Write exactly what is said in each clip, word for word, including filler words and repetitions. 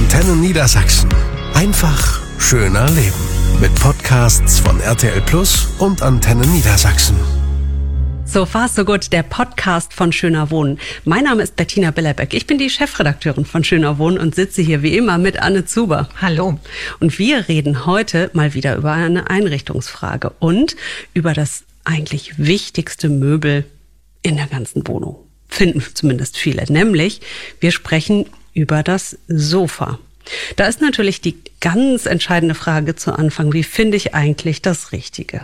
Antenne Niedersachsen. Einfach schöner leben. Mit Podcasts von R T L Plus und Antenne Niedersachsen. So fast so gut, der Podcast von Schöner Wohnen. Mein Name ist Bettina Bellerbeck. Ich bin die Chefredakteurin von Schöner Wohnen und sitze hier wie immer mit Anne Zuber. Hallo. Und wir reden heute mal wieder über eine Einrichtungsfrage und über das eigentlich wichtigste Möbel in der ganzen Wohnung. Finden zumindest viele. Nämlich, wir sprechen über das Sofa. Da ist natürlich die ganz entscheidende Frage zu Anfang, wie finde ich eigentlich das Richtige?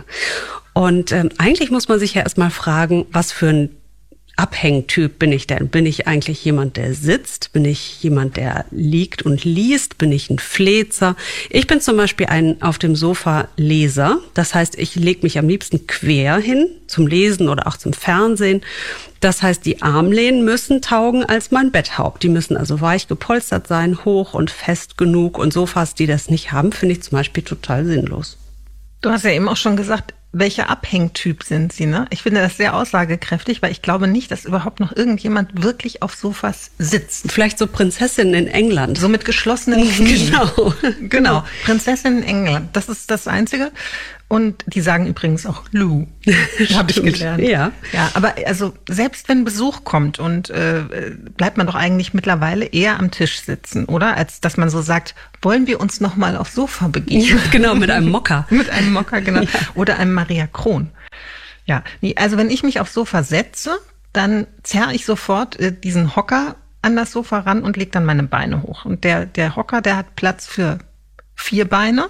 Und ähm, eigentlich muss man sich ja erstmal fragen, was für ein Abhängtyp bin ich denn? Bin ich eigentlich jemand, der sitzt? Bin ich jemand, der liegt und liest? Bin ich ein Flezer? Ich bin zum Beispiel ein auf dem Sofa Leser. Das heißt, ich lege mich am liebsten quer hin zum Lesen oder auch zum Fernsehen. Das heißt, die Armlehnen müssen taugen als mein Betthaupt. Die müssen also weich gepolstert sein, hoch und fest genug. Und Sofas, die das nicht haben, finde ich zum Beispiel total sinnlos. Du hast ja eben auch schon gesagt, welcher Abhängtyp sind Sie, ne? Ich finde das sehr aussagekräftig, weil ich glaube nicht, dass überhaupt noch irgendjemand wirklich auf Sofas sitzt. Vielleicht so Prinzessinnen in England. So mit geschlossenen Knien. Genau. Genau. Prinzessinnen in England. Das ist das Einzige. Und die sagen übrigens auch Lou. Habe ich gelernt. Ja. Ja, aber also selbst wenn Besuch kommt und äh, bleibt man doch eigentlich mittlerweile eher am Tisch sitzen, oder? Als dass man so sagt, wollen wir uns noch mal aufs Sofa begeben? Ja, genau, mit einem Mokka. Mit einem Mokka, genau. Ja. Oder einem Maria Kron. Ja, nee, also wenn ich mich aufs Sofa setze, dann zerre ich sofort äh, diesen Hocker an das Sofa ran und lege dann meine Beine hoch. Und der, der Hocker, der hat Platz für vier Beine.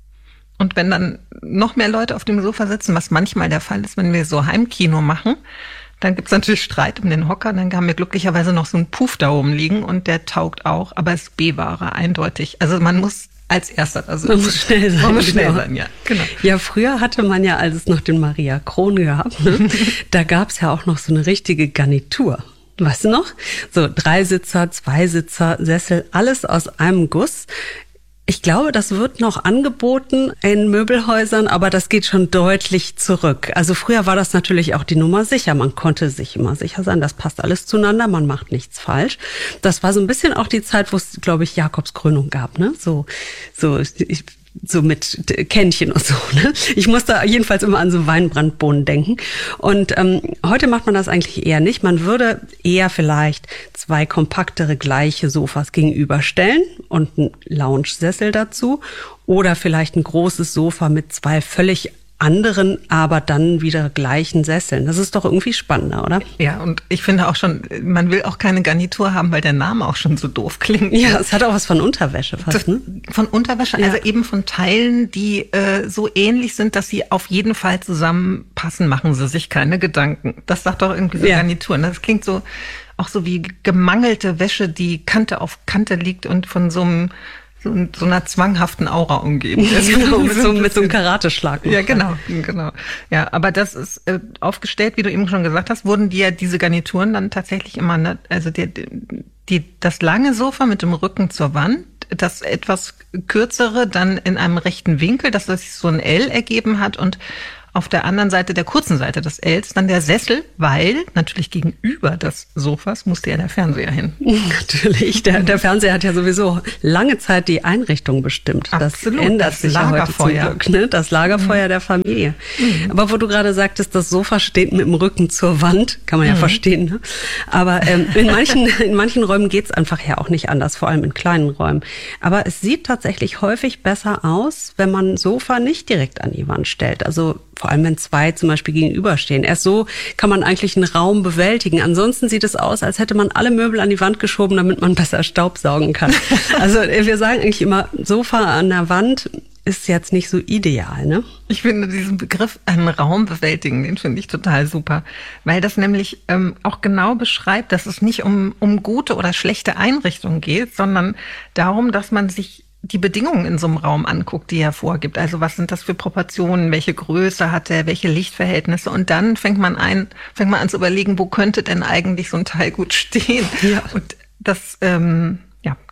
Und wenn dann noch mehr Leute auf dem Sofa sitzen, was manchmal der Fall ist, wenn wir so Heimkino machen, dann gibt's natürlich Streit um den Hocker. Dann haben wir glücklicherweise noch so einen Puff da oben liegen und der taugt auch, aber ist B-Ware, eindeutig. Also man muss als Erster da sitzen. Man muss schnell sein. Man muss schnell genau. sein, ja. Genau. Ja, früher hatte man ja, als es noch den Maria Kron gab, ne, da gab's ja auch noch so eine richtige Garnitur. Weißt du noch? So Dreisitzer, Zweisitzer, Sessel, alles aus einem Guss. Ich glaube, das wird noch angeboten in Möbelhäusern, aber das geht schon deutlich zurück. Also früher war das natürlich auch die Nummer sicher. Man konnte sich immer sicher sein, das passt alles zueinander, man macht nichts falsch. Das war so ein bisschen auch die Zeit, wo es, glaube ich, Jakobskrönung gab, ne? So, so, ich, so mit Kännchen und so, ne? Ich muss da jedenfalls immer an so Weinbrandbohnen denken. Und ähm, heute macht man das eigentlich eher nicht. Man würde eher vielleicht zwei kompaktere gleiche Sofas gegenüberstellen und einen Lounge-Sessel dazu oder vielleicht ein großes Sofa mit zwei völlig anderen, aber dann wieder gleichen Sesseln. Das ist doch irgendwie spannender, oder? Ja, und ich finde auch schon, man will auch keine Garnitur haben, weil der Name auch schon so doof klingt. Ja, es hat auch was von Unterwäsche fast, ne? Von Unterwäsche, Ja. also eben von Teilen, die äh, so ähnlich sind, dass sie auf jeden Fall zusammenpassen, machen sie sich keine Gedanken. Das sagt doch irgendwie so Ja. Garnituren. Das klingt so, auch so wie gemangelte Wäsche, die Kante auf Kante liegt und von so einem so, so einer zwanghaften Aura umgeben. Genau, mit so, mit so einem Karateschlag. Ja, genau, genau. Ja, aber das ist äh, aufgestellt, wie du eben schon gesagt hast, wurden die ja diese Garnituren dann tatsächlich immer, ne, also die, die, das lange Sofa mit dem Rücken zur Wand, das etwas kürzere dann in einem rechten Winkel, dass das sich so ein L ergeben hat und auf der anderen Seite, der kurzen Seite des Ls, dann der Sessel, weil natürlich gegenüber des Sofas musste ja der Fernseher hin. Natürlich, der, der Fernseher hat ja sowieso lange Zeit die Einrichtung bestimmt. Absolut, das ändert das sich ja heute Lagerfeuer. zum Glück, ne? Das Lagerfeuer mhm. der Familie. Mhm. Aber wo du gerade sagtest, das Sofa steht mit dem Rücken zur Wand, kann man ja mhm. verstehen. Ne? Aber ähm, in manchen in manchen Räumen geht's einfach ja auch nicht anders, vor allem in kleinen Räumen. Aber es sieht tatsächlich häufig besser aus, wenn man ein Sofa nicht direkt an die Wand stellt. Also vor allem, wenn zwei zum Beispiel gegenüberstehen. Erst so kann man eigentlich einen Raum bewältigen. Ansonsten sieht es aus, als hätte man alle Möbel an die Wand geschoben, damit man besser Staubsaugen kann. Also wir sagen eigentlich immer, Sofa an der Wand ist jetzt nicht so ideal, ne? Ich finde diesen Begriff einen Raum bewältigen, den finde ich total super, weil das nämlich ähm, auch genau beschreibt, dass es nicht um, um gute oder schlechte Einrichtungen geht, sondern darum, dass man sich die Bedingungen in so einem Raum anguckt, die er vorgibt. Also was sind das für Proportionen, welche Größe hat er, welche Lichtverhältnisse? Und dann fängt man ein, fängt man an zu überlegen, wo könnte denn eigentlich so ein Teil gut stehen? Ja. Und das, ähm, ja,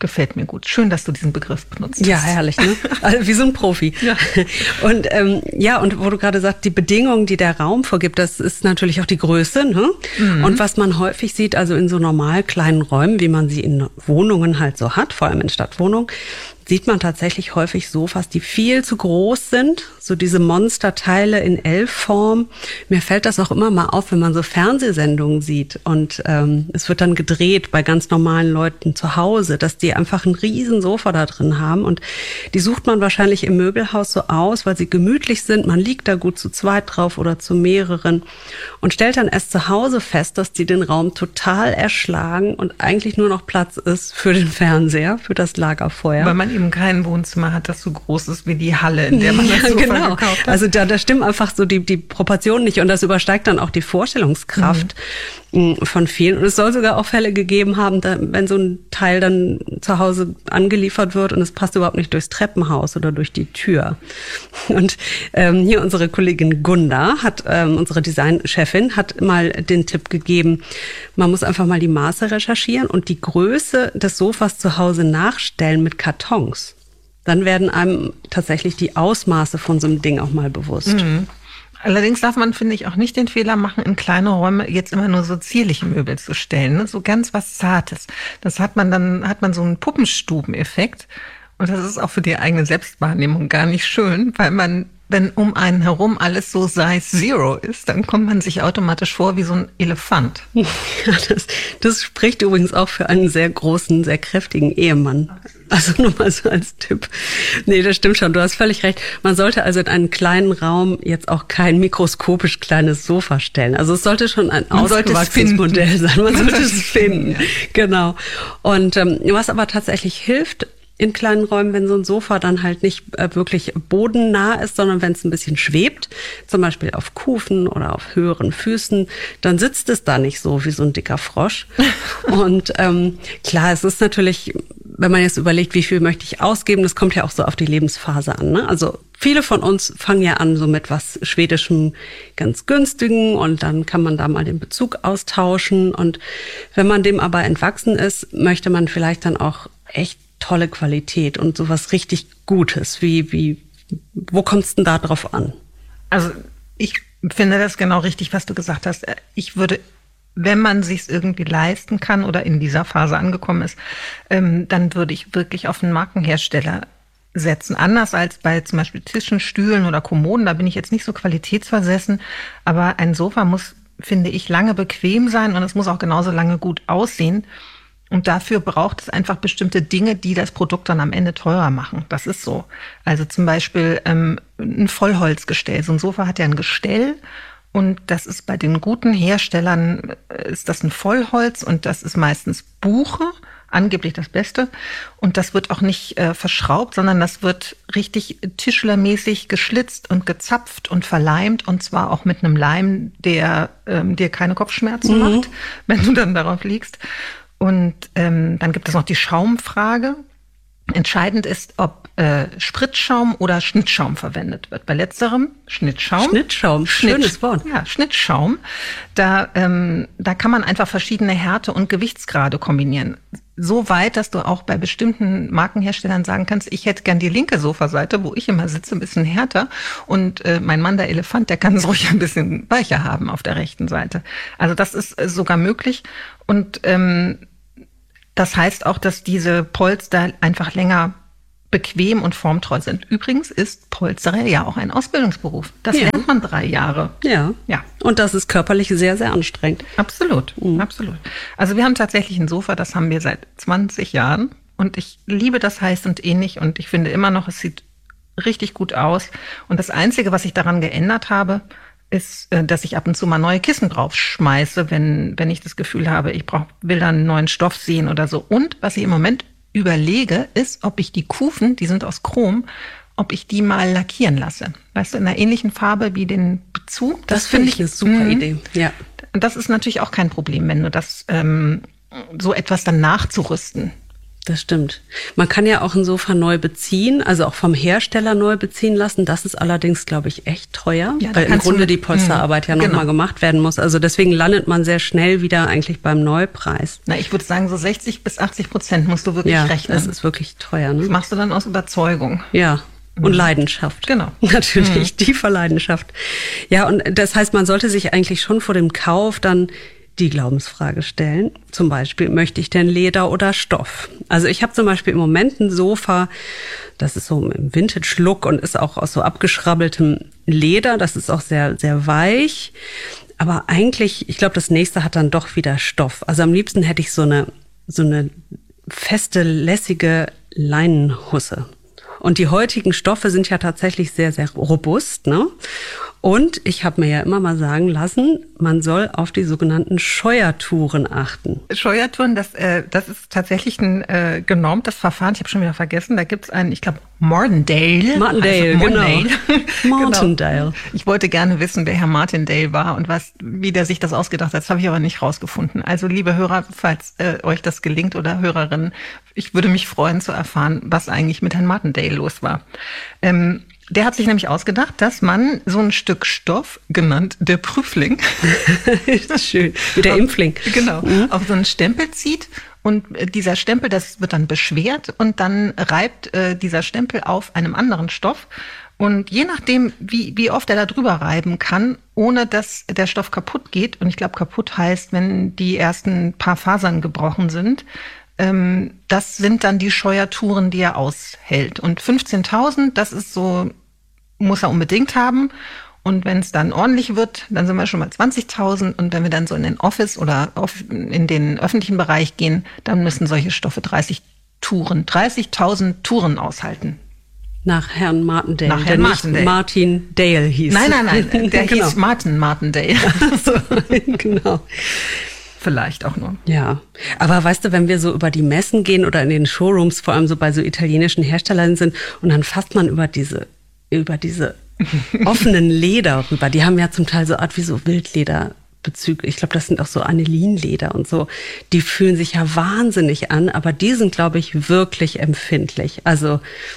Gefällt mir gut. Schön, dass du diesen Begriff benutzt. Ja, herrlich, ne? Also wie so ein Profi. Ja. Und ähm, ja, und wo du gerade sagst, die Bedingungen, die der Raum vorgibt, das ist natürlich auch die Größe, ne? Mhm. Und was man häufig sieht, also in so normal kleinen Räumen, wie man sie in Wohnungen halt so hat, vor allem in Stadtwohnungen, sieht man tatsächlich häufig Sofas, die viel zu groß sind, so diese Monsterteile in L-Form. Mir fällt das auch immer mal auf, wenn man so Fernsehsendungen sieht und ähm, es wird dann gedreht bei ganz normalen Leuten zu Hause, dass die einfach ein riesen Sofa da drin haben und die sucht man wahrscheinlich im Möbelhaus so aus, weil sie gemütlich sind, man liegt da gut zu zweit drauf oder zu mehreren und stellt dann erst zu Hause fest, dass die den Raum total erschlagen und eigentlich nur noch Platz ist für den Fernseher, für das Lagerfeuer. Weil man eben kein Wohnzimmer hat, das so groß ist wie die Halle, in der man das Sofa genau. gekauft hat. Also da, da stimmen einfach so die, die Proportionen nicht und das übersteigt dann auch die Vorstellungskraft mhm. von vielen. Und es soll sogar auch Fälle gegeben haben, da, wenn so ein Teil dann zu Hause angeliefert wird und es passt überhaupt nicht durchs Treppenhaus oder durch die Tür. Und ähm, hier unsere Kollegin Gunda, hat ähm, unsere Designchefin, hat mal den Tipp gegeben, man muss einfach mal die Maße recherchieren und die Größe des Sofas zu Hause nachstellen mit Kartons. Dann werden einem tatsächlich die Ausmaße von so einem Ding auch mal bewusst. Mhm. Allerdings darf man, finde ich, auch nicht den Fehler machen, in kleine Räume jetzt immer nur so zierliche Möbel zu stellen, ne? So ganz was Zartes. Das hat man dann, hat man so einen Puppenstubeneffekt. Und das ist auch für die eigene Selbstwahrnehmung gar nicht schön, weil man, wenn um einen herum alles so Size Zero ist, dann kommt man sich automatisch vor wie so ein Elefant. Ja, das, das spricht übrigens auch für einen sehr großen, sehr kräftigen Ehemann. Also nur mal so als Tipp. Nee, das stimmt schon. Du hast völlig recht. Man sollte also in einen kleinen Raum jetzt auch kein mikroskopisch kleines Sofa stellen. Also es sollte schon ein ausgewachsenes Modell sein. Man sollte es finden. Genau. Und ähm, was aber tatsächlich hilft, in kleinen Räumen, wenn so ein Sofa dann halt nicht äh, wirklich bodennah ist, sondern wenn es ein bisschen schwebt, zum Beispiel auf Kufen oder auf höheren Füßen, dann sitzt es da nicht so wie so ein dicker Frosch. Und ähm, klar, es ist natürlich, wenn man jetzt überlegt, wie viel möchte ich ausgeben, das kommt ja auch so auf die Lebensphase an, ne? Also viele von uns fangen ja an so mit was Schwedischem, ganz günstigen und dann kann man da mal den Bezug austauschen. Und wenn man dem aber entwachsen ist, möchte man vielleicht dann auch echt tolle Qualität und sowas richtig Gutes. Wie, wie, wo kommt es denn da drauf an? Also ich finde das genau richtig, was du gesagt hast. Ich würde, wenn man sich's irgendwie leisten kann oder in dieser Phase angekommen ist, ähm, dann würde ich wirklich auf einen Markenhersteller setzen. Anders als bei zum Beispiel Tischen, Stühlen oder Kommoden. Da bin ich jetzt nicht so qualitätsversessen. Aber ein Sofa muss, finde ich, lange bequem sein und es muss auch genauso lange gut aussehen. Und dafür braucht es einfach bestimmte Dinge, die das Produkt dann am Ende teurer machen. Das ist so. Also zum Beispiel ähm, ein Vollholzgestell. So ein Sofa hat ja ein Gestell und das ist bei den guten Herstellern, ist das ein Vollholz und das ist meistens Buche, angeblich das Beste. Und das wird auch nicht äh, verschraubt, sondern das wird richtig tischlermäßig geschlitzt und gezapft und verleimt und zwar auch mit einem Leim, der ähm, dir keine Kopfschmerzen mhm. macht, wenn du dann darauf liegst. Und ähm, dann gibt es noch die Schaumfrage. Entscheidend ist, ob äh, Spritzschaum oder Schnittschaum verwendet wird. Bei letzterem Schnittschaum. Schnittschaum, Schnitt, schönes Wort. Ja, Schnittschaum. Da, ähm, da kann man einfach verschiedene Härte und Gewichtsgrade kombinieren. So weit, dass du auch bei bestimmten Markenherstellern sagen kannst, ich hätte gern die linke Sofaseite, wo ich immer sitze, ein bisschen härter. Und äh, mein Mann, der Elefant, der kann es ruhig ein bisschen weicher haben auf der rechten Seite. Also das ist äh, sogar möglich. Und ähm, das heißt auch, dass diese Polster einfach länger bequem und formtreu sind. Übrigens ist Polsterer ja auch ein Ausbildungsberuf. Das ja. lernt man drei Jahre. Ja. ja. Und das ist körperlich sehr, sehr anstrengend. Absolut, mhm. absolut. Also wir haben tatsächlich ein Sofa, das haben wir seit zwanzig Jahren. Und ich liebe das heiß und ähnlich. Und ich finde immer noch, es sieht richtig gut aus. Und das Einzige, was ich daran geändert habe, ist, dass ich ab und zu mal neue Kissen draufschmeiße, wenn wenn ich das Gefühl habe, ich brauch, will dann einen neuen Stoff sehen oder so. Und was ich im Moment überlege, ist, ob ich die Kufen, die sind aus Chrom, ob ich die mal lackieren lasse. Weißt du, in einer ähnlichen Farbe wie den Bezug. Das, das finde ich eine super mh, Idee. Ja. Das ist natürlich auch kein Problem, wenn du das ähm, so etwas dann nachzurüsten. Das stimmt. Man kann ja auch ein Sofa neu beziehen, also auch vom Hersteller neu beziehen lassen. Das ist allerdings, glaube ich, echt teuer, ja, weil im Grunde mit, die Polsterarbeit ja nochmal genau. gemacht werden muss. Also deswegen landet man sehr schnell wieder eigentlich beim Neupreis. Na, ich würde sagen, so sechzig bis achtzig Prozent musst du wirklich ja, rechnen. Das ist wirklich teuer. Ne? Das machst du dann aus Überzeugung. Ja. Und Leidenschaft. Genau. Natürlich, mhm. tiefer Leidenschaft. Ja, und das heißt, man sollte sich eigentlich schon vor dem Kauf dann die Glaubensfrage stellen. Zum Beispiel, möchte ich denn Leder oder Stoff? Also ich habe zum Beispiel im Moment ein Sofa, das ist so im Vintage-Look und ist auch aus so abgeschrabbeltem Leder. Das ist auch sehr, sehr weich. Aber eigentlich, ich glaube, das nächste hat dann doch wieder Stoff. Also am liebsten hätte ich so eine, so eine feste, lässige Leinenhusse. Und die heutigen Stoffe sind ja tatsächlich sehr, sehr robust, ne? Und ich habe mir ja immer mal sagen lassen, man soll auf die sogenannten Scheuertouren achten. Scheuertouren, das, äh, das ist tatsächlich ein äh, genormtes Verfahren. Ich habe schon wieder vergessen, da gibt's einen, ich glaube, Martindale. Martindale, also Martindale. Genau. Martindale. Genau. Ich wollte gerne wissen, wer Herr Martindale war und was, wie der sich das ausgedacht hat. Das habe ich aber nicht rausgefunden. Also liebe Hörer, falls äh, euch das gelingt oder Hörerinnen, ich würde mich freuen zu erfahren, was eigentlich mit Herrn Martindale los war. Ähm, Der hat sich nämlich ausgedacht, dass man so ein Stück Stoff, genannt der Prüfling, schön, wie der Impfling, genau, mhm. auf so einen Stempel zieht und dieser Stempel, das wird dann beschwert und dann reibt äh, dieser Stempel auf einem anderen Stoff und je nachdem, wie, wie oft er da drüber reiben kann, ohne dass der Stoff kaputt geht, und ich glaube kaputt heißt, wenn die ersten paar Fasern gebrochen sind, ähm, das sind dann die Scheuertouren, die er aushält. Und fünfzehntausend, das ist so, muss er unbedingt haben. Und wenn es dann ordentlich wird, dann sind wir schon mal zwanzigtausend. Und wenn wir dann so in den Office oder in den öffentlichen Bereich gehen, dann müssen solche Stoffe dreißig Touren, dreißigtausend Touren aushalten. Nach Herrn Martindale, Nach Herrn der Martindale. nicht Martin Dale hieß. Nein, nein, nein, der genau. hieß Martin Martindale. So, genau. Vielleicht auch nur. Ja, aber weißt du, wenn wir so über die Messen gehen oder in den Showrooms, vor allem so bei so italienischen Herstellern sind, und dann fasst man über diese, über diese offenen Leder rüber. Die haben ja zum Teil so Art wie so Wildlederbezüge. Ich glaube, das sind auch so Anilinleder und so. Die fühlen sich ja wahnsinnig an, aber die sind, glaube ich, wirklich empfindlich. Also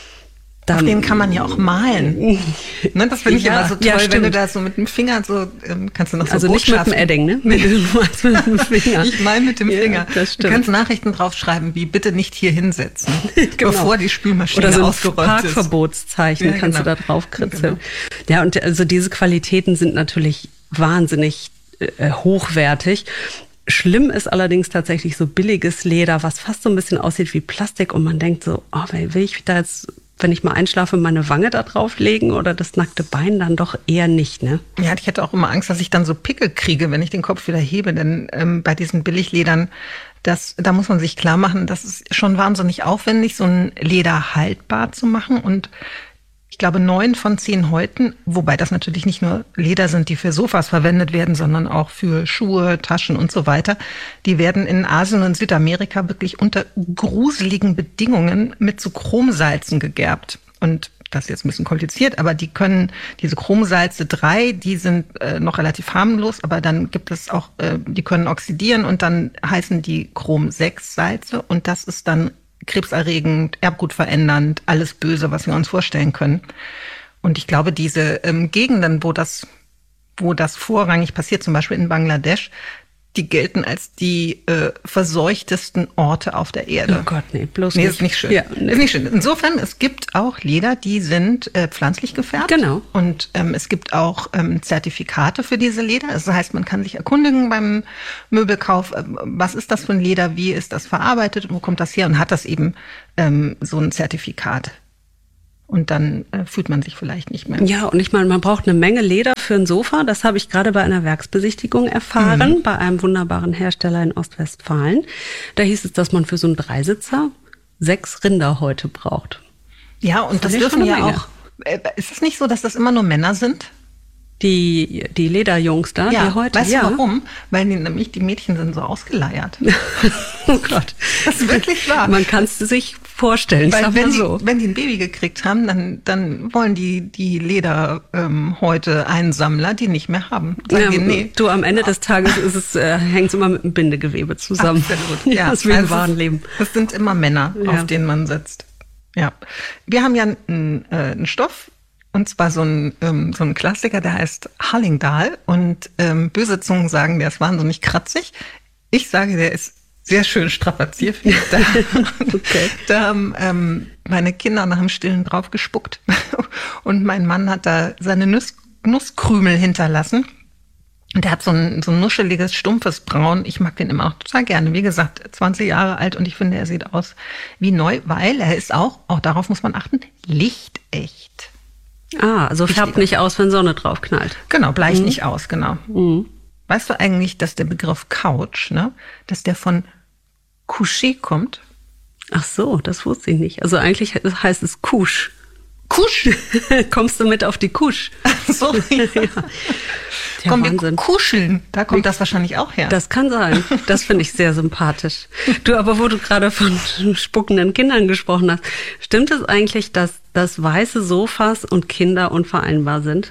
Auf denen kann man ja auch malen. Ne, das finde ich ja, immer so toll, ja, wenn du da so mit dem Finger so, ähm, kannst du noch so Also nicht mit dem Edding, ne? Mit dem Finger. Ich mal mit dem Ja, Finger. das stimmt. Du kannst Nachrichten draufschreiben, wie bitte nicht hier hinsetzen, Genau. bevor die Spülmaschine Oder so ein ausgeräumt ist. Parkverbotszeichen Ja, kannst genau. du da drauf kritzeln. Genau. Ja, und also diese Qualitäten sind natürlich wahnsinnig äh, hochwertig. Schlimm ist allerdings tatsächlich so billiges Leder, was fast so ein bisschen aussieht wie Plastik und man denkt so, oh, will ich da jetzt, wenn ich mal einschlafe, meine Wange da drauf legen oder das nackte Bein? Dann doch eher nicht, ne? Ja, ich hätte auch immer Angst, dass ich dann so Pickel kriege, wenn ich den Kopf wieder hebe, denn ähm, bei diesen Billigledern, das, da muss man sich klar machen, das ist schon wahnsinnig aufwendig, so ein Leder haltbar zu machen und ich glaube, neun von zehn Häuten, wobei das natürlich nicht nur Leder sind, die für Sofas verwendet werden, sondern auch für Schuhe, Taschen und so weiter, die werden in Asien und Südamerika wirklich unter gruseligen Bedingungen mit so Chromsalzen gegerbt. Und das ist jetzt ein bisschen kompliziert, aber die können, diese Chromsalze drei, die sind äh, noch relativ harmlos, aber dann gibt es auch, äh, die können oxidieren und dann heißen die Chrom sechs Salze und das ist dann krebserregend, erbgutverändernd, alles Böse, was wir uns vorstellen können. Und ich glaube, diese ähm, Gegenden, wo das, wo das vorrangig passiert, zum Beispiel in Bangladesch, die gelten als die äh, verseuchtesten Orte auf der Erde. Oh Gott, nee, bloß nee, nicht. ist nicht schön. Ja, nee. Ist nicht schön. Insofern, es gibt auch Leder, die sind äh, pflanzlich gefärbt. Genau. Und ähm, es gibt auch ähm, Zertifikate für diese Leder. Das heißt, man kann sich erkundigen beim Möbelkauf, äh, was ist das für ein Leder, wie ist das verarbeitet, wo kommt das her und hat das eben ähm, so ein Zertifikat. Und dann äh, fühlt man sich vielleicht nicht mehr. Ja, und ich meine, man braucht eine Menge Leder für ein Sofa. Das habe ich gerade bei einer Werksbesichtigung erfahren, mhm. bei einem wunderbaren Hersteller in Ostwestfalen. Da hieß es, dass man für so einen Dreisitzer sechs Rinderhäute braucht. Ja, und das, das dürfen ja auch. Äh, ist es nicht so, dass das immer nur Männer sind? Die, die Lederjungs da, ja, die heute. Weißt ja. du warum? Weil die, nämlich die Mädchen sind so ausgeleiert. Oh Gott. Das ist wirklich wahr. Man kann es sich vorstellen. Weil sag wenn mal die, so. wenn die ein Baby gekriegt haben, dann, dann wollen die die Lederhäute-Einsammler die nicht mehr haben. Sagen Ja, die, nee. Du, am Ende des Tages ist es, äh, hängt es immer mit dem Bindegewebe zusammen. Absolut, Ja, ja. das ist wie im Also wahren Leben. Das sind immer Männer, Ja. auf denen man sitzt. Ja. Wir haben ja einen, äh, einen Stoff, und zwar so ein, ähm, so ein Klassiker, der heißt Hallingdal. Und ähm, böse Zungen sagen, der ist wahnsinnig kratzig. Ich sage, der ist sehr schön strapazierfähig. Da, Okay. da haben ähm, meine Kinder nach dem Stillen drauf gespuckt. Und mein Mann hat da seine Nuss, Nusskrümel hinterlassen. Und der hat so ein, so ein nuscheliges, stumpfes Braun. Ich mag den immer auch total gerne. Wie gesagt, zwanzig Jahre alt und ich finde, er sieht aus wie neu, weil er ist auch, auch darauf muss man achten, lichtecht. Ah, also färbt nicht aus, wenn Sonne drauf knallt. Genau, bleicht mhm. nicht aus, genau. Mhm. Weißt du eigentlich, dass der Begriff Couch, ne, dass der von Coucher kommt? Ach so, das wusste ich nicht. Also eigentlich heißt es Kusch. Kusch? Kommst du mit auf die Kusch? So, ja. Ja. Ja, Komm, Wahnsinn. wir kuscheln. Da kommt das wahrscheinlich auch her. Das kann sein. Das finde ich sehr sympathisch. Du, aber wo du gerade von spuckenden Kindern gesprochen hast, stimmt es eigentlich, dass, dass weiße Sofas und Kinder unvereinbar sind?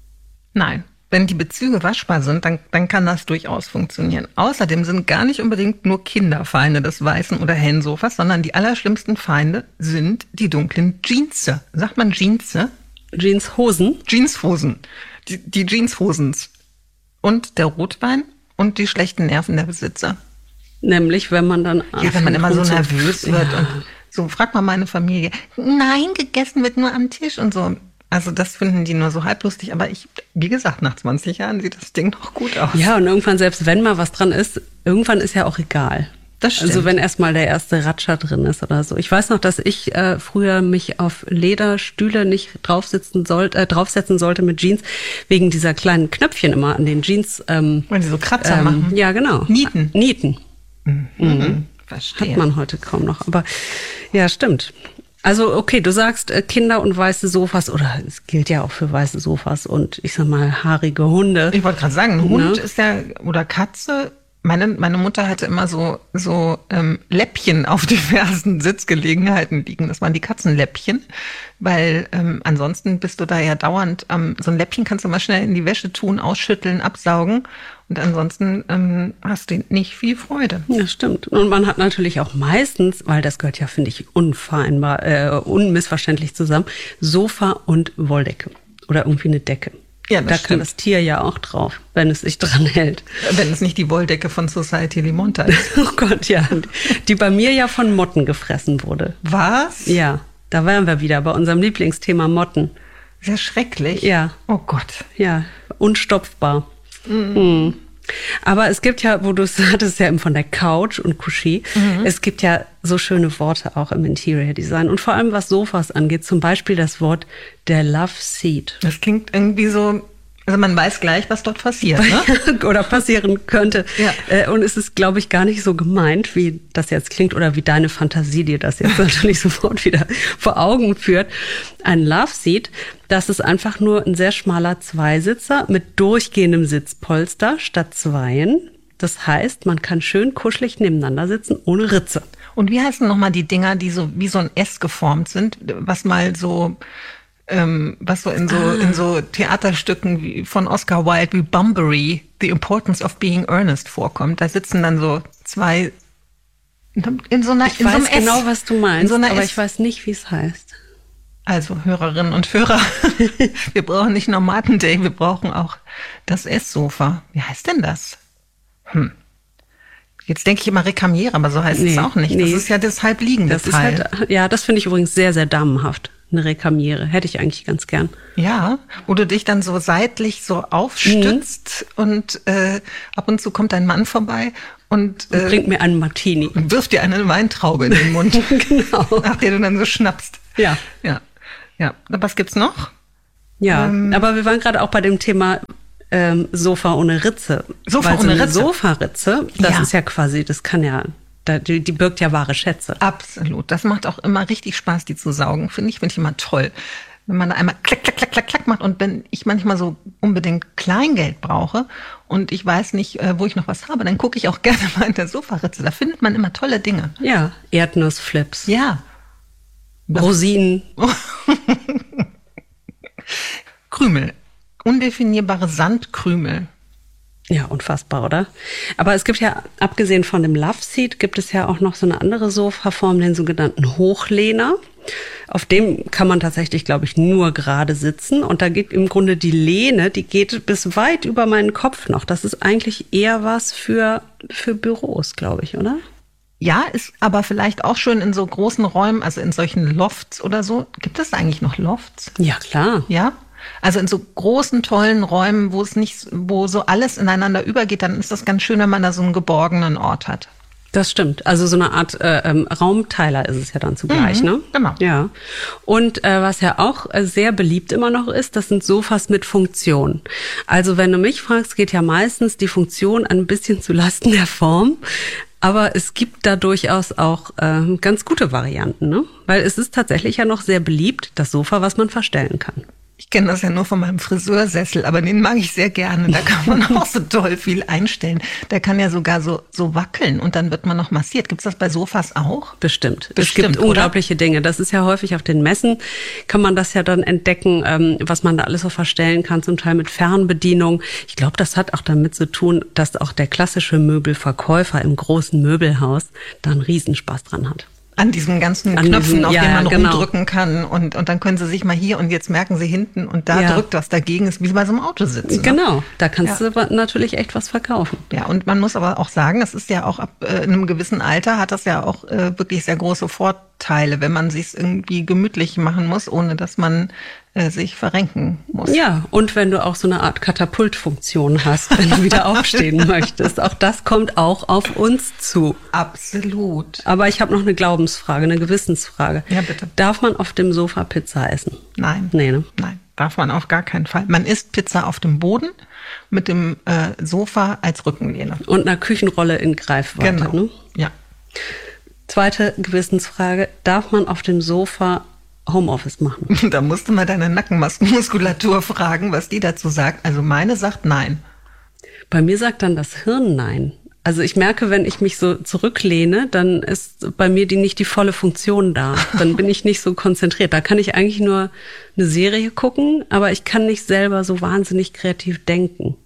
Nein. Wenn die Bezüge waschbar sind, dann, dann kann das durchaus funktionieren. Außerdem sind gar nicht unbedingt nur Kinder Feinde des weißen oder hellen Sofas, sondern die allerschlimmsten Feinde sind die dunklen Jeans. Sagt man Jeans? Jeanshosen? Jeanshosen. Die, die Jeanshosens. Und der Rotwein und die schlechten Nerven der Besitzer. Nämlich, wenn man dann... Ja, wenn man immer so nervös wird ja. und so, frag mal meine Familie. Nein, gegessen wird nur am Tisch und so. Also das finden die nur so halblustig, aber ich, wie gesagt, nach zwanzig Jahren sieht das Ding noch gut aus. Ja, und irgendwann, selbst wenn mal was dran ist, irgendwann ist ja auch egal. Das stimmt. Also wenn erstmal der erste Ratscher drin ist oder so. Ich weiß noch, dass ich äh, früher mich auf Lederstühle nicht draufsitzen sollte, äh, draufsetzen sollte mit Jeans, wegen dieser kleinen Knöpfchen immer an den Jeans. Ähm, Wenn die so Kratzer ähm, machen. Ja, genau. Nieten. Nieten. Mhm. Mhm. Verstehe. Hat man heute kaum noch. Aber ja, stimmt. Also okay, du sagst äh, Kinder und weiße Sofas, oder es gilt ja auch für weiße Sofas und ich sag mal haarige Hunde. Ich wollte gerade sagen, ein Hund Ne? ist ja, oder Katze. Meine, meine Mutter hatte immer so, so ähm, Läppchen auf diversen Sitzgelegenheiten liegen. Das waren die Katzenläppchen, weil ähm, ansonsten bist du da ja dauernd, ähm, so ein Läppchen kannst du mal schnell in die Wäsche tun, ausschütteln, absaugen und ansonsten ähm, hast du nicht viel Freude. Ja, stimmt. Und man hat natürlich auch meistens, weil das gehört ja, finde ich, unvereinbar, äh, unmissverständlich zusammen, Sofa und Wolldecke oder irgendwie eine Decke. Ja, das da kann stimmt. das Tier ja auch drauf, wenn es sich dran hält. Wenn es nicht die Wolldecke von Society Limonta ist. Oh Gott, ja. Die bei mir ja von Motten gefressen wurde. Was? Ja, da wären wir wieder bei unserem Lieblingsthema Motten. Sehr schrecklich. Ja. Oh Gott. Ja, unstopfbar. Mhm. Aber es gibt ja, wo du es hattest, ja eben von der Couch und Coucher, mhm. es gibt ja so schöne Worte auch im Interior Design und vor allem was Sofas angeht, zum Beispiel das Wort der Love Seat. Das klingt irgendwie so, also man weiß gleich, was dort passiert, ne? Oder passieren könnte. Ja. Und es ist, glaube ich, gar nicht so gemeint, wie das jetzt klingt oder wie deine Fantasie dir das jetzt natürlich sofort wieder vor Augen führt. Ein Love Seat, das ist einfach nur ein sehr schmaler Zweisitzer mit durchgehendem Sitzpolster statt Zweien. Das heißt, man kann schön kuschelig nebeneinander sitzen, ohne Ritze. Und wie heißen nochmal die Dinger, die so wie so ein S geformt sind, was mal so, ähm, was so in so ah. in so Theaterstücken wie von Oscar Wilde wie Bunbury, The Importance of Being Earnest vorkommt. Da sitzen dann so zwei in so einer ich in weiß so einem genau, S. was du meinst, so einer aber S. ich weiß nicht, wie es heißt. Also Hörerinnen und Hörer, wir brauchen nicht nur Martin Day, wir brauchen auch das S-Sofa. Wie heißt denn das? Hm. Jetzt denke ich immer Recamiere, aber so heißt nee, es auch nicht. Nee. Das ist ja das halbliegende das Teil. Ist halt, ja, das finde ich übrigens sehr, sehr damenhaft. Eine Recamiere. Hätte ich eigentlich ganz gern. Ja, wo du dich dann so seitlich so aufstützt mhm. und äh, ab und zu kommt dein Mann vorbei und, und äh, bringt mir einen Martini. Und wirft dir eine Weintraube in den Mund. Genau. Nach der du dann so schnappst. Ja. Ja. Ja. Was gibt's noch? Ja, ähm, aber wir waren gerade auch bei dem Thema ähm, Sofa ohne Ritze. Sofa Weil so ohne eine Ritze. Sofaritze, das Ja. ist ja quasi, das kann ja, die, die birgt ja wahre Schätze. Absolut. Das macht auch immer richtig Spaß, die zu saugen. Finde ich, finde ich immer toll. Wenn man da einmal klack, klack, klack, klack, klack macht und wenn ich manchmal so unbedingt Kleingeld brauche und ich weiß nicht, wo ich noch was habe, dann gucke ich auch gerne mal in der Sofaritze. Da findet man immer tolle Dinge. Ja, Erdnussflips. Ja. Rosinen. Krümel. Undefinierbare Sandkrümel. Ja, unfassbar, oder? Aber es gibt ja, abgesehen von dem Love Seat, gibt es ja auch noch so eine andere Sofaform, den sogenannten Hochlehner. Auf dem kann man tatsächlich, glaube ich, nur gerade sitzen. Und da geht im Grunde die Lehne, die geht bis weit über meinen Kopf noch. Das ist eigentlich eher was für, für Büros, glaube ich, oder? Ja, ist aber vielleicht auch schön in so großen Räumen, also in solchen Lofts oder so. Gibt es eigentlich noch Lofts? Ja, klar. Ja? Also in so großen, tollen Räumen, wo es nicht, wo so alles ineinander übergeht, dann ist das ganz schön, wenn man da so einen geborgenen Ort hat. Das stimmt. Also so eine Art äh, ähm, Raumteiler ist es ja dann zugleich, Mhm, ne? genau. Ja. Und äh, was ja auch äh, sehr beliebt immer noch ist, das sind Sofas mit Funktion. Also wenn du mich fragst, geht ja meistens die Funktion ein bisschen zu Lasten der Form. Aber es gibt da durchaus auch äh, ganz gute Varianten, ne? Weil es ist tatsächlich ja noch sehr beliebt, das Sofa, was man verstellen kann. Ich kenne das ja nur von meinem Friseursessel, aber den mag ich sehr gerne. Da kann man auch so toll viel einstellen. Der kann ja sogar so, so wackeln und dann wird man noch massiert. Gibt's das bei Sofas auch? Bestimmt. Bestimmt, es gibt oder? unglaubliche Dinge. Das ist ja häufig auf den Messen, kann man das ja dann entdecken, ähm, was man da alles so verstellen kann, zum Teil mit Fernbedienung. Ich glaube, das hat auch damit zu tun, dass auch der klassische Möbelverkäufer im großen Möbelhaus da einen Riesenspaß dran hat. An diesen ganzen An Knöpfen, diesen- auf ja, denen man genau. rumdrücken kann. Und, und dann können sie sich mal hier und jetzt merken sie hinten und da Ja. drückt was dagegen. Ist wie bei so einem Auto sitzen. Ne? Genau, da kannst Ja. du aber natürlich echt was verkaufen. Ja, und man muss aber auch sagen, es ist ja auch ab äh, einem gewissen Alter hat das ja auch äh, wirklich sehr große Vorteile, wenn man sich irgendwie gemütlich machen muss, ohne dass man äh, sich verrenken muss. Ja, und wenn du auch so eine Art Katapultfunktion hast, wenn du wieder aufstehen möchtest. Auch das kommt auch auf uns zu. Absolut. Aber ich habe noch eine Glaubensfrage, eine Gewissensfrage. Ja, bitte. Darf man auf dem Sofa Pizza essen? Nein. Nee, ne? Nein, darf man auf gar keinen Fall. Man isst Pizza auf dem Boden mit dem äh, Sofa als Rückenlehne. Und einer Küchenrolle in Greifweite. Genau. Ne? Ja. Zweite Gewissensfrage, darf man auf dem Sofa Homeoffice machen? Da musst du mal deine Nackenmuskulatur fragen, was die dazu sagt. Also meine sagt nein. Bei mir sagt dann das Hirn nein. Also ich merke, wenn ich mich so zurücklehne, dann ist bei mir die nicht die volle Funktion da. Dann bin ich nicht so konzentriert. Da kann ich eigentlich nur eine Serie gucken, aber ich kann nicht selber so wahnsinnig kreativ denken.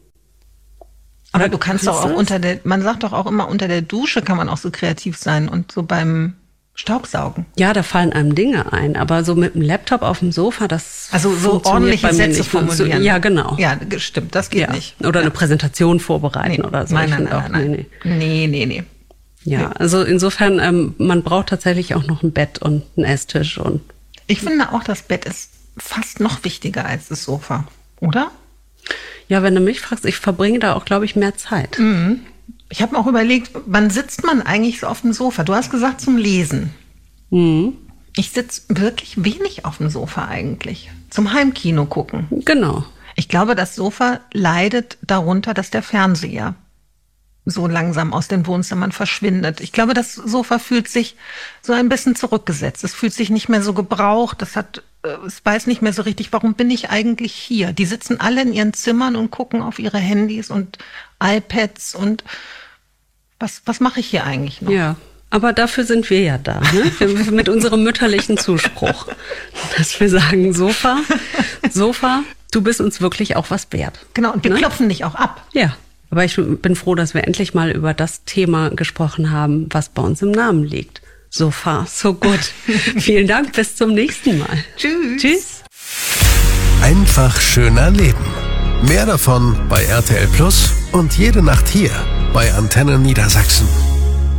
Aber Oder du kannst kannst doch auch du das? unter der, man sagt doch auch immer, unter der Dusche kann man auch so kreativ sein und so beim Staubsaugen. Ja, da fallen einem Dinge ein, aber so mit dem Laptop auf dem Sofa, das Also so funktioniert ordentliche bei mir Sätze nicht. formulieren. So, ja, genau. Ja, stimmt, das geht Ja. nicht. Oder eine Präsentation vorbereiten Nee. oder so. Nein, Ich nein, find nein, auch, nein, nee, nein. nee. Nee, nee, nee. Ja, also insofern, ähm, man braucht tatsächlich auch noch ein Bett und einen Esstisch und Ich finde auch, das Bett ist fast noch wichtiger als das Sofa, oder? ja, wenn du mich fragst, ich verbringe da auch, glaube ich, mehr Zeit. Ich habe mir auch überlegt, wann sitzt man eigentlich so auf dem Sofa? Du hast gesagt zum Lesen. Mhm. Ich sitze wirklich wenig auf dem Sofa eigentlich. Zum Heimkino gucken. Genau. Ich glaube, das Sofa leidet darunter, dass der Fernseher so langsam aus den Wohnzimmern verschwindet. Ich glaube, das Sofa fühlt sich so ein bisschen zurückgesetzt. Es fühlt sich nicht mehr so gebraucht. Es hat, äh, es weiß nicht mehr so richtig, warum bin ich eigentlich hier? Die sitzen alle in ihren Zimmern und gucken auf ihre Handys und iPads und was, was mache ich hier eigentlich noch? Ja. Aber dafür sind wir ja da, ne? Wir, mit unserem mütterlichen Zuspruch. Dass wir sagen, Sofa, Sofa, du bist uns wirklich auch was wert. Genau, und wir Ne? klopfen dich auch ab. Ja. Aber ich bin froh, dass wir endlich mal über das Thema gesprochen haben, was bei uns im Namen liegt. So far, so good. Vielen Dank, bis zum nächsten Mal. Tschüss. Tschüss. Einfach schöner Leben. Mehr davon bei R T L Plus und jede Nacht hier bei Antenne Niedersachsen.